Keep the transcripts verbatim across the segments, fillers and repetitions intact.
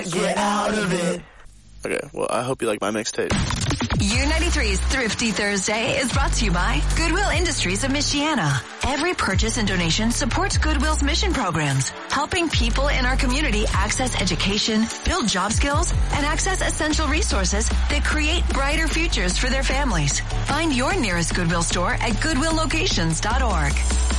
Get out of it. Okay, well, I hope you like my mixtape. U ninety-three's Thrifty Thursday is brought to you by Goodwill Industries of Michiana. Every purchase and donation supports Goodwill's mission programs, helping people in our community access education, build job skills, and access essential resources that create brighter futures for their families. Find your nearest Goodwill store at goodwill locations dot org.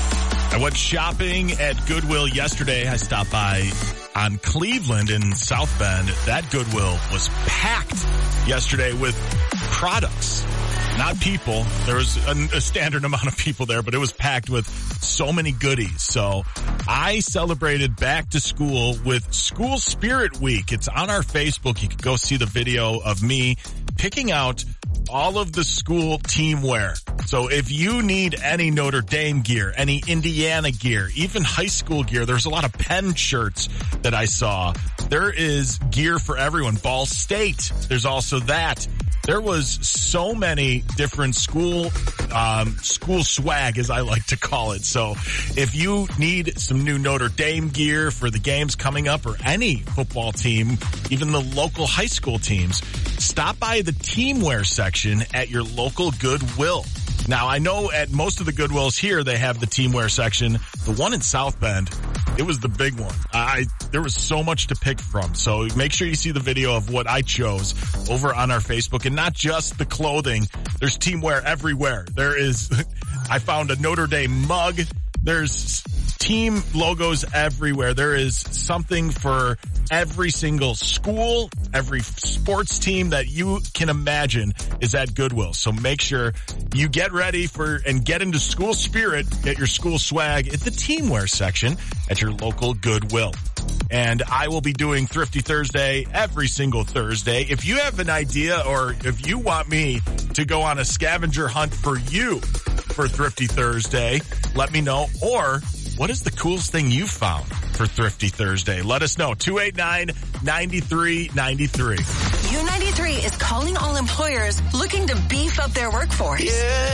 I went shopping at Goodwill yesterday. I stopped by on Cleveland in South Bend. That Goodwill was packed yesterday with products, not people. There was a, a standard amount of people there, but it was packed with so many goodies. So I celebrated back to school with School Spirit Week. It's on our Facebook. You can go see the video of me picking out all of the school team wear. So if you need any Notre Dame gear, any Indiana gear, even high school gear, there's a lot of Penn shirts that I saw. There is gear for everyone. Ball State, there's also that. There was so many different school, um, school swag, as I like to call it. So if you need some new Notre Dame gear for the games coming up, or any football team, even the local high school teams, stop by the team wear section at your local Goodwill. Now, I know at most of the Goodwills here, they have the team wear section. The one in South Bend, it was the big one. I, there was so much to pick from. So make sure you see the video of what I chose over on our Facebook, and not just the clothing. There's team wear everywhere. There is, I found a Notre Dame mug. There's team logos everywhere. There is something for every single school, every sports team that you can imagine is at Goodwill. So make sure you get ready for and get into school spirit, get your school swag at the teamwear section at your local Goodwill. And I will be doing Thrifty Thursday every single Thursday. If you have an idea, or if you want me to go on a scavenger hunt for you for Thrifty Thursday, let me know. Or what is the coolest thing you found for Thrifty Thursday? Let us know. two eight nine, nine three nine three. U ninety-three is calling all employers looking to beef up their workforce.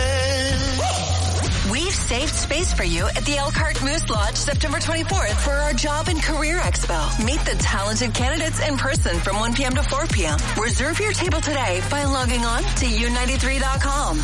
Yeah. We've saved space for you at the Elkhart Moose Lodge September twenty-fourth for our Job and Career Expo. Meet the talented candidates in person from one p.m. to four p.m. Reserve your table today by logging on to U ninety-three dot com.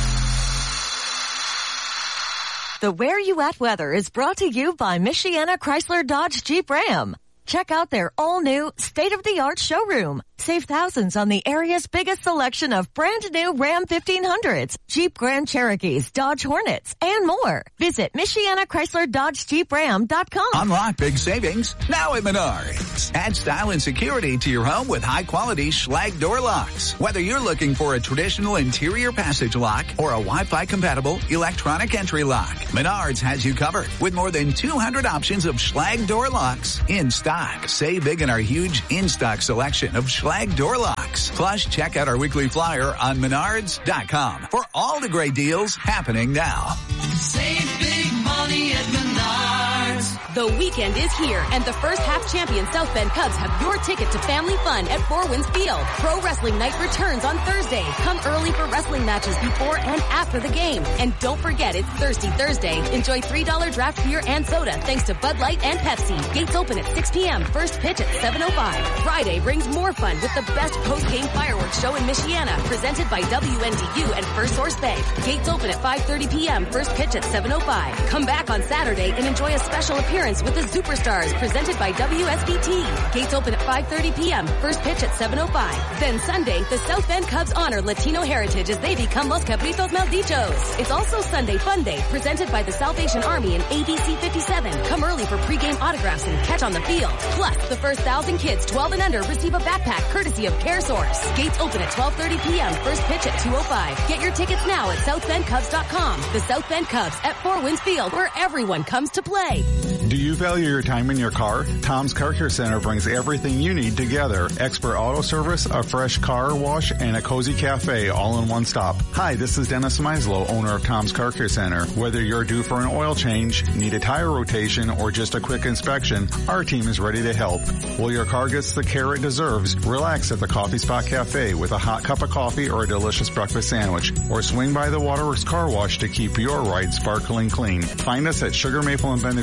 The Where You At weather is brought to you by Michiana Chrysler Dodge Jeep Ram. Check out their all-new, state-of-the-art showroom. Save thousands on the area's biggest selection of brand-new Ram fifteen hundreds, Jeep Grand Cherokees, Dodge Hornets, and more. Visit Michiana Chrysler Dodge Jeep Ram dot com. Unlock big savings now at Menards. Add style and security to your home with high-quality Schlage door locks. Whether you're looking for a traditional interior passage lock or a Wi-Fi-compatible electronic entry lock, Menards has you covered with more than two hundred options of Schlage door locks in stock. Save big in our huge in-stock selection of Schlage door locks. Plus, check out our weekly flyer on menards dot com for all the great deals happening now. Save big money at Menards. The weekend is here, and the first half champion South Bend Cubs have your ticket to family fun at Four Winds Field. Pro Wrestling Night returns on Thursday. Come early for wrestling matches before and after the game. And don't forget, it's Thirsty Thursday. Enjoy three dollar draft beer and soda thanks to Bud Light and Pepsi. Gates open at six p.m. First pitch at seven oh five. Friday brings more fun with the best post-game fireworks show in Michiana, presented by W N D U and First Source Bank. Gates open at five thirty p.m. First pitch at seven oh five. Come back on Saturday and enjoy a special appearance with the Superstars, presented by W S B T. Gates open at five thirty p.m. First pitch at seven oh five. Then Sunday, the South Bend Cubs honor Latino heritage as they become Los Cabritos Maldichos. It's also Sunday Fun Day, presented by the Salvation Army and A B C fifty-seven. Come early for pregame autographs and catch on the field. Plus, the first thousand kids twelve and under receive a backpack courtesy of CareSource. Gates open at twelve thirty p.m. First pitch at two oh five. Get your tickets now at south bend cubs dot com. The South Bend Cubs at Four Winds Field, where everyone comes to play. Do you value your time in your car? Tom's Car Care Center brings everything you need together. Expert auto service, a fresh car wash, and a cozy cafe all in one stop. Hi, this is Dennis Meislow, owner of Tom's Car Care Center. Whether you're due for an oil change, need a tire rotation, or just a quick inspection, our team is ready to help. While your car gets the care it deserves, relax at the Coffee Spot Cafe with a hot cup of coffee or a delicious breakfast sandwich. Or swing by the Waterworks Car Wash to keep your ride sparkling clean. Find us at Sugar Maple and Bendix Drive in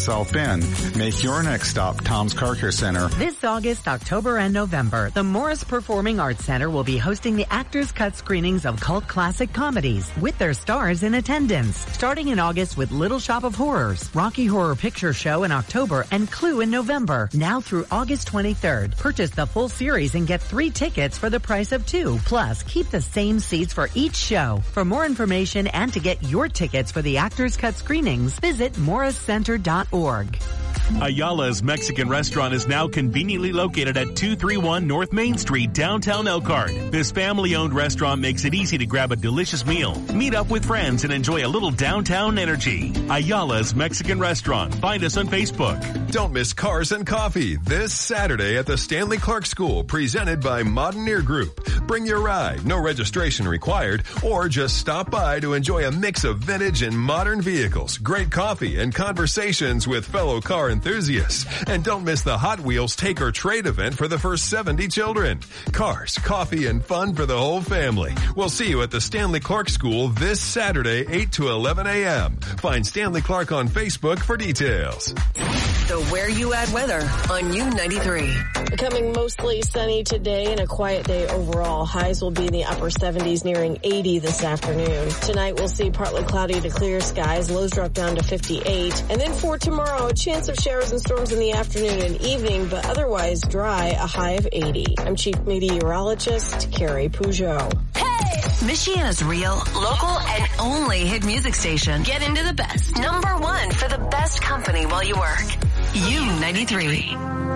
South Bend. Make your next stop Tom's Car Care Center. This August, October, and November, the Morris Performing Arts Center will be hosting the Actors Cut screenings of cult classic comedies with their stars in attendance. Starting in August with Little Shop of Horrors, Rocky Horror Picture Show in October, and Clue in November. Now through August twenty-third. Purchase the full series and get three tickets for the price of two. Plus, keep the same seats for each show. For more information and to get your tickets for the Actors Cut screenings, visit morris center dot org. Ayala's Mexican Restaurant is now conveniently located at two thirty-one North Main Street, downtown Elkhart. This family-owned restaurant makes it easy to grab a delicious meal, meet up with friends, and enjoy a little downtown energy. Ayala's Mexican Restaurant. Find us on Facebook. Don't miss Cars and Coffee this Saturday at the Stanley Clark School, presented by Mountaineer Group. Bring your ride, no registration required, or just stop by to enjoy a mix of vintage and modern vehicles, great coffee, and conversations with fellow car enthusiasts. And don't miss the Hot Wheels Take or Trade event for the first seventy children. Cars, coffee, and fun for the whole family. We'll see you at the Stanley Clark School this Saturday, eight to eleven a.m. Find Stanley Clark on Facebook for details. The Where You At weather on U ninety-three. Becoming mostly sunny today and a quiet day overall. Highs will be in the upper seventies, nearing eighty this afternoon. Tonight we'll see partly cloudy to clear skies. Lows drop down to fifty-eight. And then for tomorrow, a chance of showers and storms in the afternoon and evening, but otherwise dry, a high of eighty. I'm Chief Meteorologist Carrie Peugeot. Hey! Michiana's real, local, and only hit music station. Get into the best. Number one for the best company while you work. U ninety-three.